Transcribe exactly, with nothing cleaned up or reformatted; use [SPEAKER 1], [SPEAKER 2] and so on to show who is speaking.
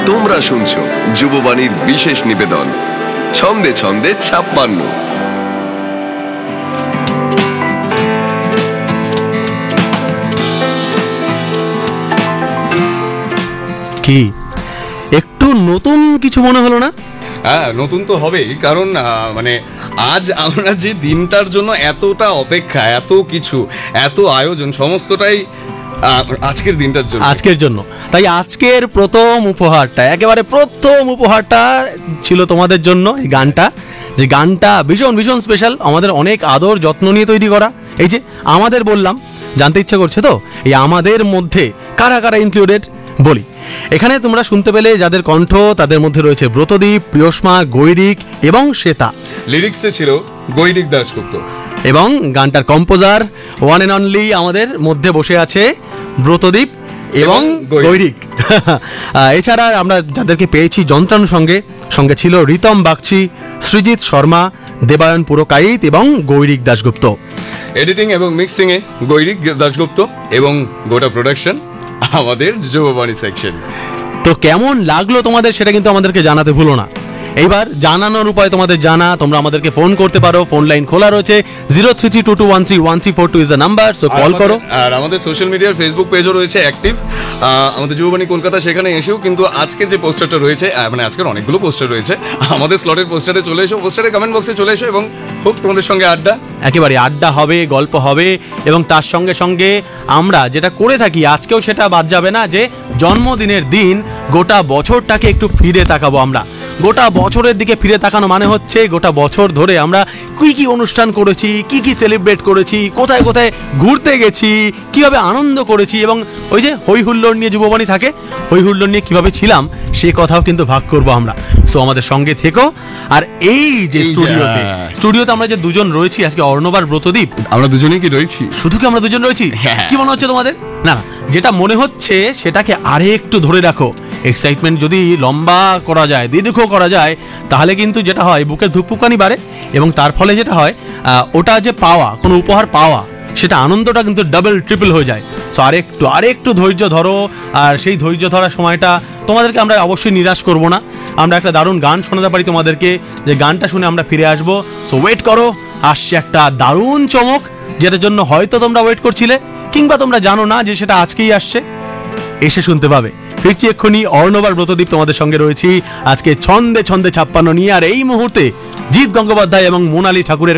[SPEAKER 1] তোমরা শুনছো যুববাণীর বিশেষ নিবেদন ছন্দে ছন্দে ছাপ্পান্ন।
[SPEAKER 2] কি একটু নতুন কিছু মনে হলো না?
[SPEAKER 3] হ্যাঁ, নতুন তো হবেই, কারণ আহ, মানে আজ আমরা যে দিনটার জন্য এতটা অপেক্ষা, এত কিছু, এত আয়োজন, সমস্তটাই আহ, আজকের দিনটার জন্য
[SPEAKER 2] আজকের জন্য। তাই আজকের প্রথম উপহারটা, একেবারে প্রথম উপহারটা ছিল তোমাদের জন্য এই গানটা, যে গানটা ভীষণ ভীষণ স্পেশাল, আমাদের অনেক আদর যত্ন নিয়ে তৈরি করা। এই যে আমাদের বললাম, জানতে ইচ্ছে করছে তো এই আমাদের মধ্যে কারা কারা ইনক্লুডেড বলি। এখানে তোমরা শুনতে পেলে যাদের কণ্ঠ, তাদের মধ্যে রয়েছে ব্রতদীপ, প্রিয়সমা, গৈরিক এবং শ্বেতা।
[SPEAKER 3] লিরিক্সে ছিল গৈরিক দাশগুপ্ত
[SPEAKER 2] এবং গানটার কম্পোজার ওয়ান অ্যান্ড অনলি আমাদের মধ্যে বসে আছে ব্রতদীপ এবং গৈরিক। এছাড়া আমরা যাদেরকে পেয়েছি যন্ত্রাণু সঙ্গে সঙ্গে ছিল রিতম বাগচি, সৃজিত শর্মা, দেবায়ন পুরকাইত এবং গৈরিক দাশগুপ্ত।
[SPEAKER 3] এডিটিং এবং মিক্সিং এ গৈরিক দাশগুপ্ত এবং গোটা প্রোডাকশন আমাদের যুববাণী সেকশন।
[SPEAKER 2] তো কেমন লাগলো তোমাদের সেটা কিন্তু আমাদেরকে জানাতে ভুলো না। এইবার জানানোর উপায় তোমাদের জানা, তোমরা আমাদেরকে ফোন করতে পারো, ফোন লাইন খোলা রয়েছে, zero three three two two one three one three four two is the number, so call করো।
[SPEAKER 3] আর আমাদের সোশ্যাল মিডিয়ার ফেসবুক পেজও রয়েছে অ্যাক্টিভ, আমাদের যুববাণী কলকাতা, সেখানে এসেও কিন্তু আজকের যে পোস্টারটা রয়েছে, মানে আজকের অনেকগুলো পোস্টার রয়েছে, আমাদের স্লটের পোস্টারে চলে এসো, পোস্টারে কমেন্ট বক্সে চলে এসো এবং খুব তোমাদের সঙ্গে আড্ডা,
[SPEAKER 2] একেবারে আড্ডা হবে, গল্প হবে এবং তার সঙ্গে সঙ্গে আমরা যেটা করে থাকি আজকেও সেটা বাদ যাবে না, যে জন্মদিনের দিন গোটা বছরটাকে একটু ফিরে তাকাবো আমরা। গোটা বছরের দিকে ফিরে তাকানো মানে হচ্ছে গোটা বছর ধরে আমরা কি কি অনুষ্ঠান করেছি, কি কি সেলিব্রেট করেছি, কোথায় কোথায় ঘুরতে গেছি, কিভাবে আনন্দ করেছি এবং ওই যে হই হুল্লোড় নিয়ে যুববাণী থাকে, হই হুল্লোড় নিয়ে কিভাবে ছিলাম সে কথাও কিন্তু ভাগ করবো আমরা। সো আমাদের সঙ্গে থেকো। আর এই যে স্টুডিওতে স্টুডিওতে আমরা যে দুজন রয়েছি আজকে, অর্ণব আর ব্রতদীপ,
[SPEAKER 3] আমরা দুজনেই কি রয়েছি?
[SPEAKER 2] শুধু কি আমরা দুজন রয়েছি? কি মনে হচ্ছে তোমাদের? না না, যেটা মনে হচ্ছে সেটাকে আরে একটু ধরে রাখো। এক্সাইটমেন্ট যদি লম্বা করা যায়, দীর্ঘ করা যায়, তাহলে কিন্তু যেটা হয় বুকের ধুকপুকানি বাড়ে এবং তার ফলে যেটা হয় ওটা যে পাওয়া, কোনো উপহার পাওয়া, সেটা আনন্দটা কিন্তু ডাবল ট্রিপল হয়ে যায়। সো আরেকটু আরেকটু ধৈর্য ধরো। আর সেই ধৈর্য ধরার সময়টা তোমাদেরকে আমরা অবশ্যই নিরাশ করব না, আমরা একটা দারুণ গান শোনাতে পারি তোমাদেরকে, যে গানটা শুনে আমরা ফিরে আসবো। সো ওয়েট করো, আসছে একটা দারুণ চমক, যেটার জন্য হয়তো তোমরা ওয়েট করছিলে কিংবা তোমরা জানো না যে সেটা আজকেই আসছে, এসে শুনতে পাবে। ফিরছি এক্ষুনি, অর্ণব আর ব্রতদীপ তোমাদের সঙ্গে রয়েছি আজকে ছন্দে ছন্দে ছাপ্পান্ন নিয়ে। আর এই মুহূর্তে জিৎ গঙ্গোপাধ্যায় এবং মোনালি ঠাকুরের